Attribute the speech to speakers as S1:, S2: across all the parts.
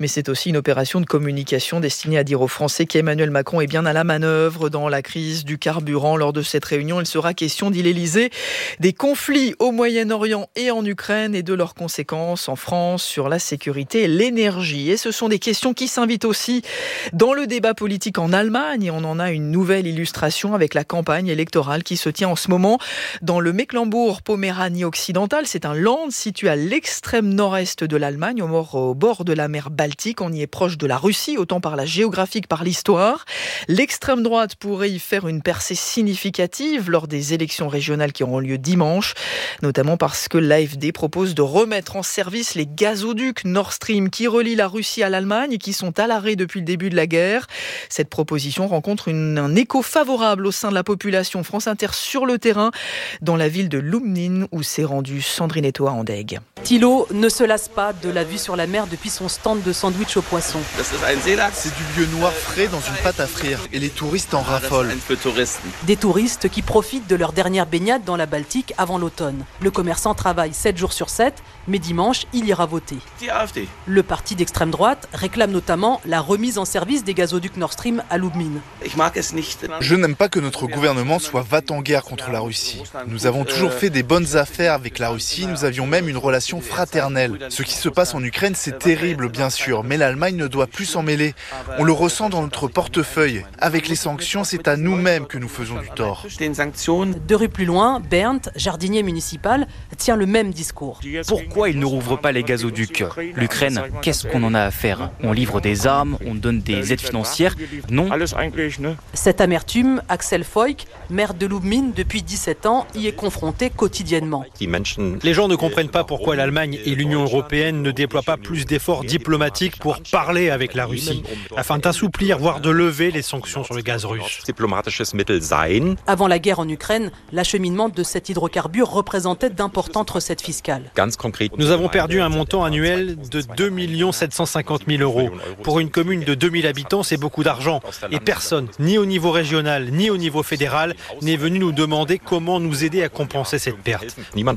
S1: Mais c'est aussi une opération de communication destinée à dire aux Français qu'Emmanuel Macron est bien à la manœuvre dans la crise du carburant. Lors de cette réunion, il sera question, dit l'Élysée, des conflits au Moyen-Orient et en Ukraine et de leurs conséquences en France sur la sécurité et l'énergie. Et ce sont des questions qui s'invitent aussi dans le débat politique en Allemagne. Et on en a une nouvelle illustration avec la campagne électorale qui se tient en ce moment dans le Mecklembourg-Poméranie occidentale. C'est un land situé à l'extrême nord-est de l'Allemagne, au bord de la mer Baltique. On y est proche de la Russie, autant par la géographie que par l'histoire. L'extrême droite pourrait y faire une percée significative lors des élections régionales qui auront lieu dimanche, notamment parce que l'AfD propose de remettre en service les gazoducs Nord Stream qui relient la Russie à l'Allemagne et qui sont à l'arrêt depuis le début de la guerre. Cette proposition rencontre un écho favorable au sein de la population. France Inter sur le terrain dans la ville de Lubmin où s'est rendue Sandrine Etoa-Andeg.
S2: Thilo ne se lasse pas de la vue sur la mer depuis son stand de sandwich au poisson.
S3: C'est du vieux noir frais dans une pâte à frire et les touristes en raffolent.
S2: Des touristes qui profitent de leur dernière baignade dans la Baltique avant l'automne. Le commerçant travaille 7 jours sur 7, mais dimanche, il ira voter. Le parti d'extrême droite réclame notamment la remise en service des gazoducs Nord Stream à Lubmin.
S3: Je n'aime pas que notre gouvernement soit va-t-en-guerre contre la Russie. Nous avons toujours fait des bonnes affaires avec la Russie, nous avions même une relation fraternelle. Ce qui se passe en Ukraine, c'est terrible bien sûr, mais l'Allemagne ne doit plus s'en mêler. On le ressent dans notre portefeuille. Avec les sanctions, c'est à nous-mêmes que nous faisons du tort.
S2: 2 rues plus loin, Bernd, jardinier municipal, tient le même discours.
S4: Pourquoi ils ne rouvrent pas les gazoducs ? L'Ukraine, qu'est-ce qu'on en a à faire ? On livre des armes, on donne des aides financières ? Non.
S2: Cette amertume, Axel Foyk, maire de Lubmin depuis 17 ans, y est confronté quotidiennement.
S5: Les gens ne comprennent pas pourquoi l'Allemagne et l'Union européenne ne déploient pas plus d'efforts diplomatiques pour parler avec la Russie, afin d'assouplir, voire de lever les sanctions sur le gaz russe.
S2: Avant la guerre en Ukraine, l'acheminement de cet hydrocarbure représentait d'importantes recettes fiscales.
S5: Nous avons perdu un montant annuel de 2 750 000 euros. Pour une commune de 2000 habitants, c'est beaucoup d'argent. Et personne, ni au niveau régional, ni au niveau fédéral, n'est venu nous demander comment nous aider à compenser cette perte.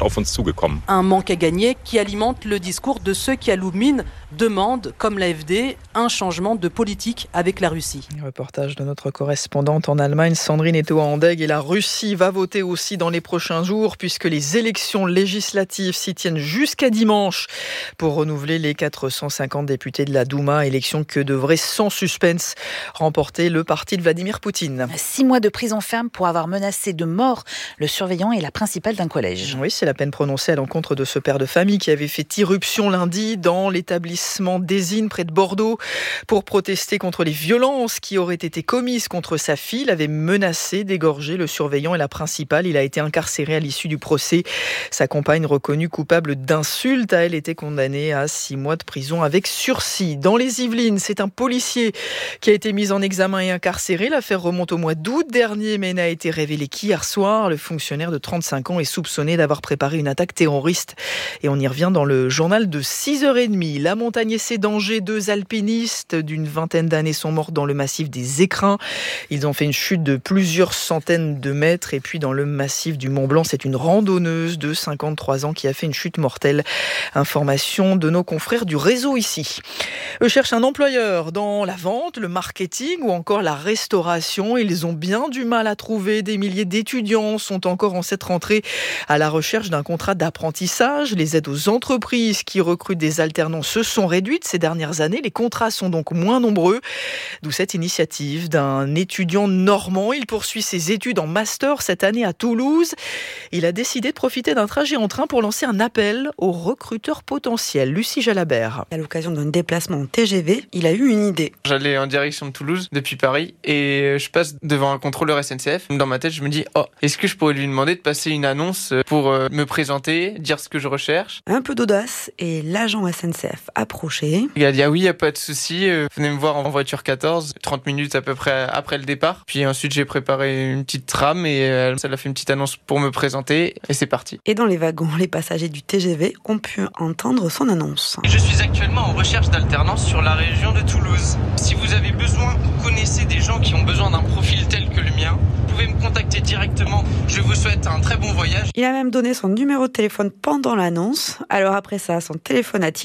S2: Un manque à gagner qui alimente le discours de ceux qui, à Lubmin, demandent, comme l'AfD, un changement de politique avec la Russie.
S1: Reportage de notre correspondante en Allemagne, Sandrine Etoa-Andeg. Et la Russie va voter aussi dans les prochains jours, puisque les élections législatives s'y tiennent jusqu'à dimanche pour renouveler les 450 députés de la Douma, élection que devrait sans suspense remporter le parti de Vladimir Poutine.
S6: 6 mois de prison ferme pour avoir menacé de mort le surveillant et la principale d'un collège.
S1: Oui, c'est la peine prononcée à l'encontre de ce père de famille qui avait fait irruption lundi dans l'établissement d'Ezine près de Bordeaux pour protester contre les violences qui auraient été commises contre sa fille. Il avait menacé d'égorger le surveillant et la principale. Il a été incarcéré à l'issue du procès. Sa compagne, reconnue coupable d'insultes, a elle été condamnée à 6 mois de prison avec sursis. Dans les Yvelines, c'est un policier qui a été mis en examen et incarcéré. L'affaire remonte au mois d'août dernier, mais n'a été révélée qu'hier soir. Le fonctionnaire de 35 ans est soupçonné d'avoir préparé une attaque terroriste. Et on y revient dans le journal de 6h30. La montagne et ses dangers. 2 alpinistes d'une vingtaine d'années sont morts dans le massif des Écrins. Ils ont fait une chute de plusieurs centaines de mètres. Et puis dans le massif du Mont Blanc, c'est une randonneuse de 53 ans qui a fait une chute mortelle. Information de nos confrères du réseau ici. Eux cherchent un employeur dans la vente, le marketing ou encore la restauration. Ils ont bien du mal à trouver. Des milliers d'étudiants sont encore en cette rentrée à la recherche d'un contrat d'apprentissage. Les aides aux entreprises qui recrutent des alternants se sont réduites ces dernières années. Les contrats sont donc moins nombreux. D'où cette initiative d'un étudiant normand. Il poursuit ses études en master cette année à Toulouse. Il a décidé de profiter d'un trajet en train pour lancer un appel aux recruteurs potentiels. Lucie Jalabert.
S7: À l'occasion d'un déplacement en TGV, il a eu une idée.
S8: J'allais en direction de Toulouse depuis Paris et je passe devant un contrôleur SNCF. Dans ma tête, je me dis est-ce que je pourrais lui demander de passer une annonce pour me présenter, dire ce que je recherche.
S7: Un peu d'audace et l'agent SNCF approché.
S8: Il a dit oui, il n'y a pas de souci, venez me voir en voiture 14, 30 minutes à peu près après le départ. Puis ensuite, j'ai préparé une petite trame et elle a fait une petite annonce pour me présenter et c'est parti.
S7: Et dans les wagons, les passagers du TGV ont pu entendre son annonce.
S8: Je suis actuellement en recherche d'alternance sur la région de Toulouse. Si vous avez besoin ou connaissez des gens qui ont besoin d'un profil tel que le mien, vous pouvez me contacter directement. Je vous souhaite un très bon voyage.
S7: Il a même donné son numéro de téléphone pendant l'annonce. Alors après ça, son téléphone a-t-il sonné ?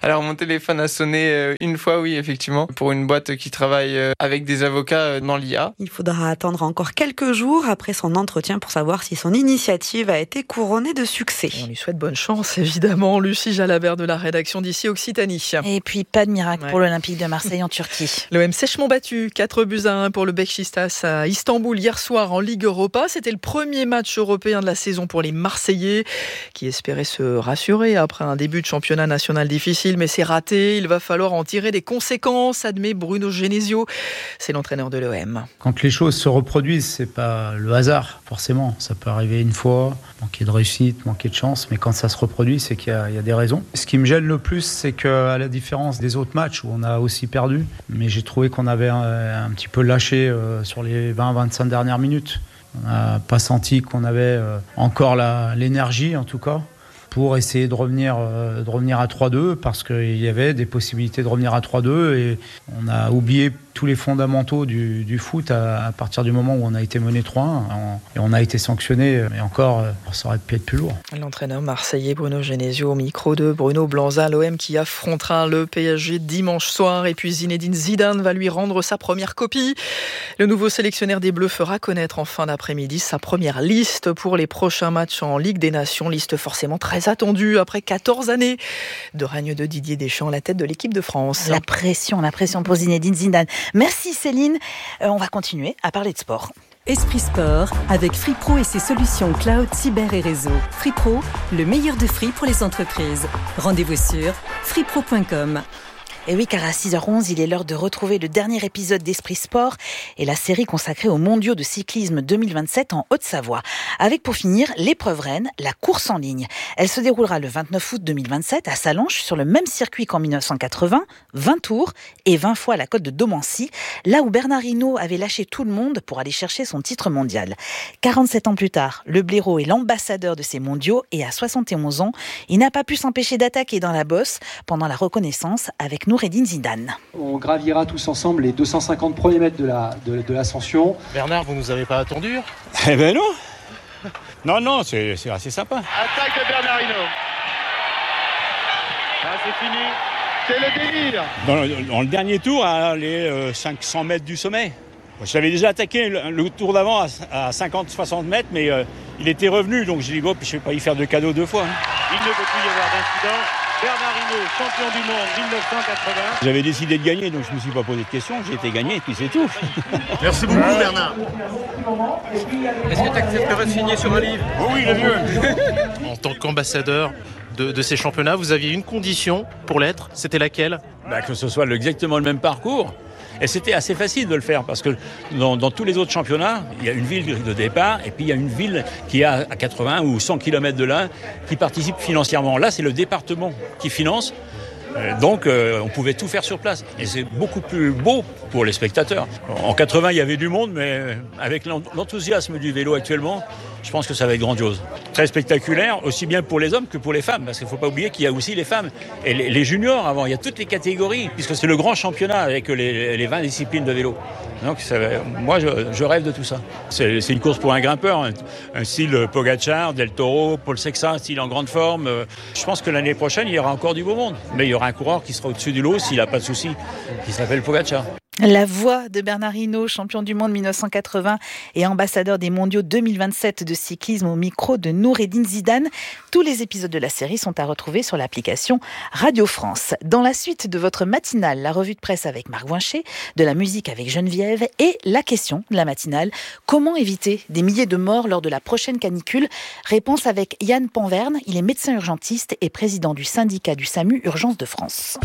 S8: Alors mon téléphone a sonné une fois, oui, effectivement, pour une boîte qui travaille avec des avocats dans l'IA.
S7: Il faudra attendre encore quelques jours après son entretien pour savoir si son initiative a été couronnée de succès.
S1: Et on lui souhaite bonne chance, évidemment. Lucie Jalabert de la rédaction d'ici Occitanie.
S6: Et puis pas de miracle pour l'Olympique de Marseille en Turquie.
S1: L'OM sèchement battu, 4-1 pour le Beşiktaş à Istanbul hier soir en Ligue Europa. C'était le premier match européen de la saison pour les Marseillais qui espéraient se rassurer après un début de championnat national difficile, mais c'est raté. Il va falloir en tirer des conséquences, admet Bruno Genesio. C'est l'entraîneur de l'OM.
S9: Quand les choses se reproduisent, c'est pas le hasard, forcément. Ça peut arriver une fois, manquer de réussite, manquer de chance, mais quand ça se reproduit, c'est qu'il y a des raisons. Ce qui me gêne le plus, c'est qu'à la différence des autres matchs où on a aussi perdu, mais j'ai trouvé qu'on avait un petit peu lâché sur les 20-25 dernières minutes. On n'a pas senti qu'on avait encore l'énergie, en tout cas, pour essayer de revenir à 3-2, parce qu'il y avait des possibilités de revenir à 3-2 et on a oublié tous les fondamentaux du foot à partir du moment où on a été mené 3-1 et on a été sanctionné, mais encore ça aurait pu être plus lourd.
S1: L'entraîneur marseillais Bruno Genesio au micro de Bruno Blanza, l'OM qui affrontera le PSG dimanche soir, et puis Zinedine Zidane va lui rendre sa première copie. Le nouveau sélectionneur des Bleus fera connaître en fin d'après-midi sa première liste pour les prochains matchs en Ligue des Nations, liste forcément très attendue après 14 années de règne de Didier Deschamps à la tête de l'équipe de France.
S6: La pression pour Zinedine Zidane. Merci Céline. On va continuer à parler de sport.
S10: Esprit Sport avec Free Pro et ses solutions cloud, cyber et réseau. Free Pro, le meilleur de Free pour les entreprises. Rendez-vous sur freepro.com.
S6: Et oui, car à 6h11, il est l'heure de retrouver le dernier épisode d'Esprit Sport et la série consacrée aux mondiaux de cyclisme 2027 en Haute-Savoie. Avec pour finir l'épreuve reine, la course en ligne. Elle se déroulera le 29 août 2027 à Sallanches sur le même circuit qu'en 1980, 20 tours et 20 fois la côte de Domancy, là où Bernard Hinault avait lâché tout le monde pour aller chercher son titre mondial. 47 ans plus tard, le blaireau est l'ambassadeur de ces mondiaux et à 71 ans, il n'a pas pu s'empêcher d'attaquer dans la bosse pendant la reconnaissance avec Noureddine Zidane.
S11: On gravira tous ensemble les 250 premiers mètres de l'ascension.
S12: Bernard, vous nous avez pas attendu ?
S13: Eh ben non. Non, c'est assez sympa.
S12: Attaque de Bernard Hinault. Ah, c'est fini. C'est le délire.
S13: Dans le dernier tour, à les 500 mètres du sommet. Je l'avais déjà attaqué le tour d'avant à 50-60 mètres, mais il était revenu, donc j'ai dit, je ne vais pas y faire de cadeau deux fois.
S12: Il ne peut plus y avoir d'incident. Bernard Hinault, champion du monde 1980.
S13: J'avais décidé de gagner, donc je ne me suis pas posé de questions. J'ai été gagné et puis c'est tout.
S12: Merci beaucoup, Bernard. Est-ce que tu accepterais de signer sur un livre ?
S13: Oui, le mieux.
S12: En tant qu'ambassadeur de ces championnats, vous aviez une condition pour l'être. C'était laquelle ?
S13: Que ce soit exactement le même parcours. Et c'était assez facile de le faire parce que dans tous les autres championnats, il y a une ville de départ et puis il y a une ville qui est à 80 ou 100 km de là qui participe financièrement. Là, c'est le département qui finance. Donc, on pouvait tout faire sur place. Et c'est beaucoup plus beau pour les spectateurs. En 80, il y avait du monde, mais avec l'enthousiasme du vélo actuellement, je pense que ça va être grandiose. Très spectaculaire, aussi bien pour les hommes que pour les femmes, parce qu'il ne faut pas oublier qu'il y a aussi les femmes. Et les juniors, avant, il y a toutes les catégories, puisque c'est le grand championnat avec les 20 disciplines de vélo. Donc, moi, je rêve de tout ça. C'est une course pour un grimpeur, un style Pogacar, Del Toro, Paul Sexin, un style en grande forme. Je pense que l'année prochaine, il y aura encore du beau monde. Mais il y aura un coureur qui sera au-dessus du lot, s'il n'a pas de souci, qui s'appelle Pogacar.
S6: La voix de Bernard Hinault, champion du monde 1980 et ambassadeur des mondiaux 2027 de cyclisme au micro de Noureddine Zidane. Tous les épisodes de la série sont à retrouver sur l'application Radio France. Dans la suite de votre matinale, la revue de presse avec Marc Voinchet, de la musique avec Geneviève et la question de la matinale. Comment éviter des milliers de morts lors de la prochaine canicule ? Réponse avec Yann Panverne. Il est médecin urgentiste et président du syndicat du SAMU Urgence de France.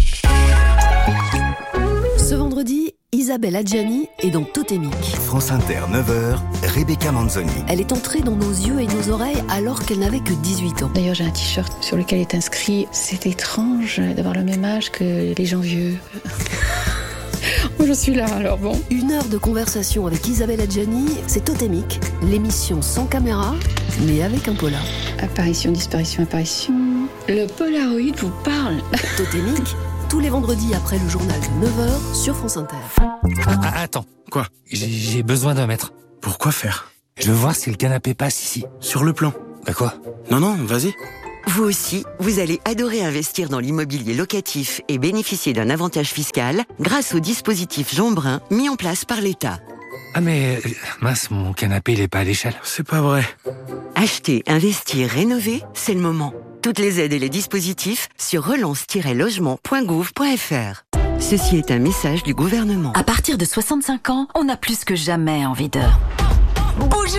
S10: Ce vendredi, Isabelle Adjani est dans Totémique.
S14: France Inter, 9h, Rebecca Manzoni.
S10: Elle est entrée dans nos yeux et nos oreilles alors qu'elle n'avait que 18 ans.
S15: D'ailleurs, j'ai un t-shirt sur lequel est inscrit « C'est étrange d'avoir le même âge que les gens vieux ». Moi, je suis là, alors bon.
S10: 1 heure de conversation avec Isabelle Adjani, c'est Totémique, l'émission sans caméra, mais avec un polar.
S15: Apparition, disparition, apparition. Le Polaroid vous parle.
S10: Totémique, tous les vendredis après le journal de 9h sur France Inter.
S16: Attends, quoi ? J'ai besoin d'un mètre.
S17: Pourquoi faire ?
S16: Je veux voir si le canapé passe ici.
S17: Sur le plan.
S16: Bah quoi ?
S17: Non, vas-y. Vous aussi, vous allez adorer investir dans l'immobilier locatif et bénéficier d'un avantage fiscal grâce au dispositif Jean Brun mis en place par l'État.
S16: Ah mais, mince, mon canapé, il est pas à l'échelle. C'est pas vrai.
S17: Acheter, investir, rénover, c'est le moment. Toutes les aides et les dispositifs sur relance-logement.gouv.fr. Ceci est un message du gouvernement.
S18: À partir de 65 ans, on a plus que jamais envie de bouger.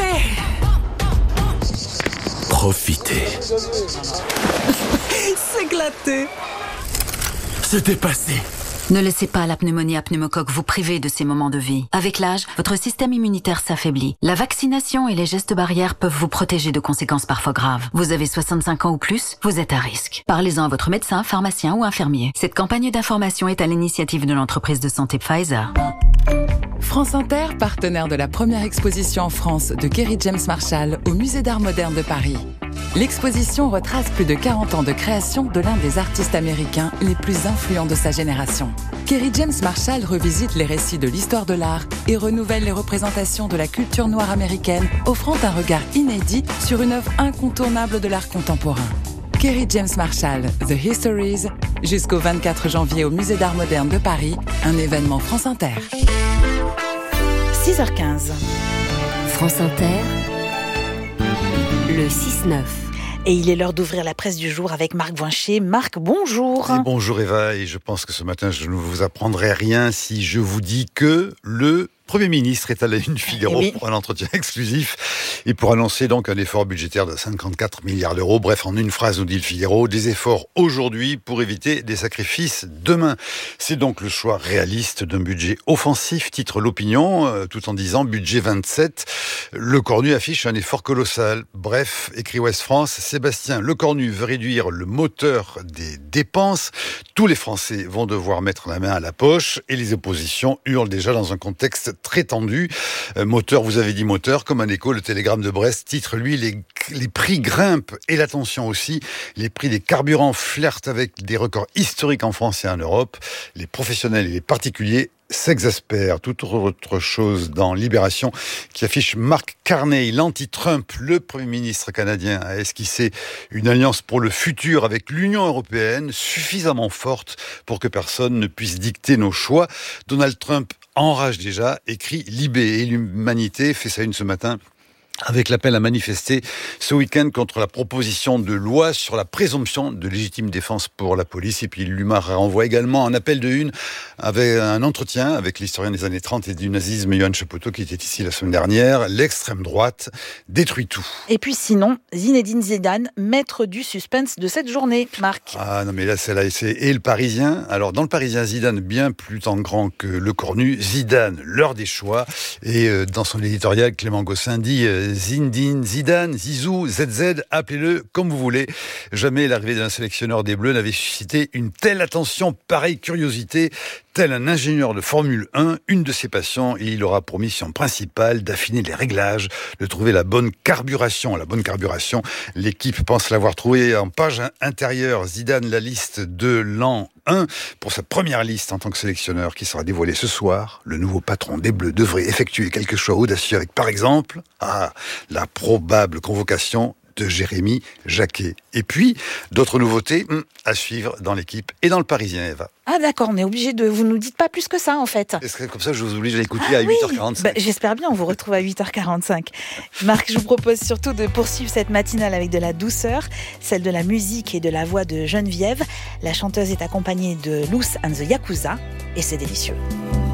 S19: Profitez.
S18: S'éclater.
S19: Se dépasser.
S18: Ne laissez pas la pneumonie à pneumocoque vous priver de ces moments de vie. Avec l'âge, votre système immunitaire s'affaiblit. La vaccination et les gestes barrières peuvent vous protéger de conséquences parfois graves. Vous avez 65 ans ou plus, vous êtes à risque. Parlez-en à votre médecin, pharmacien ou infirmier. Cette campagne d'information est à l'initiative de l'entreprise de santé Pfizer.
S20: France Inter, partenaire de la première exposition en France de Kerry James Marshall au Musée d'Art Moderne de Paris. L'exposition retrace plus de 40 ans de création de l'un des artistes américains les plus influents de sa génération. Kerry James Marshall revisite les récits de l'histoire de l'art et renouvelle les représentations de la culture noire américaine, offrant un regard inédit sur une œuvre incontournable de l'art contemporain. Kerry James Marshall, The Histories, jusqu'au 24 janvier au Musée d'Art Moderne de Paris, un événement France Inter.
S6: 6h15.
S21: France Inter, le 6-9.
S6: Et il est l'heure d'ouvrir la presse du jour avec Marc Voincher. Marc, bonjour.
S22: Et bonjour Eva, et je pense que ce matin, je ne vous apprendrai rien si je vous dis que le Premier ministre est à la une Figaro pour un entretien exclusif et pour annoncer donc un effort budgétaire de 54 milliards d'euros. Bref, en une phrase, nous dit le Figaro, des efforts aujourd'hui pour éviter des sacrifices demain. C'est donc le choix réaliste d'un budget offensif, titre l'Opinion, tout en disant budget 27. Lecornu affiche un effort colossal. Bref, écrit Ouest France, Sébastien Lecornu veut réduire le moteur des dépenses. Tous les Français vont devoir mettre la main à la poche et les oppositions hurlent déjà dans un contexte très tendu. Moteur, vous avez dit moteur, comme un écho, le Télégramme de Brest titre, lui, les prix grimpent et la tension aussi. Les prix des carburants flirtent avec des records historiques en France et en Europe. Les professionnels et les particuliers s'exaspère. Toute autre chose dans Libération qui affiche Mark Carney, l'anti-Trump. Le Premier ministre canadien a esquissé une alliance pour le futur avec l'Union européenne suffisamment forte pour que personne ne puisse dicter nos choix. Donald Trump enrage déjà, écrit Libé, et l'Humanité fait sa une ce matin avec l'appel à manifester ce week-end contre la proposition de loi sur la présomption de légitime défense pour la police. Et puis l'UMA renvoie également un appel de une avec un entretien avec l'historien des années 30 et du nazisme Yohann Chapoutot qui était ici la semaine dernière. L'extrême droite détruit tout.
S6: Et puis sinon, Zinedine Zidane, maître du suspense de cette journée, Marc.
S22: Ah non mais là c'est et le Parisien. Alors dans le Parisien, Zidane bien plus en grand que Lecornu. Zidane, l'heure des choix. Et dans son éditorial, Clément Gossin dit Zinedine, Zidane, Zizou, ZZ, appelez-le comme vous voulez. Jamais l'arrivée d'un sélectionneur des Bleus n'avait suscité une telle attention, pareille curiosité. Tel un ingénieur de Formule 1, une de ses passions, et il aura pour mission principale d'affiner les réglages, de trouver la bonne carburation. La bonne carburation, l'équipe pense l'avoir trouvée en page intérieure. Zidane, la liste de l'an 1 pour sa première liste en tant que sélectionneur qui sera dévoilée ce soir. Le nouveau patron des Bleus devrait effectuer quelque chose audacieux avec, par exemple, la probable convocation de Jérémy Jacquet. Et puis, d'autres nouveautés à suivre dans l'équipe et dans le Parisien, Eva.
S6: Ah d'accord, on est obligé de... Vous nous dites pas plus que ça, en fait.
S22: Est-ce que comme ça, je vous oblige à écouter à 8h45
S6: j'espère bien, on vous retrouve à 8h45. Marc, je vous propose surtout de poursuivre cette matinale avec de la douceur, celle de la musique et de la voix de Geneviève. La chanteuse est accompagnée de Loose and the Yakuza, et c'est délicieux.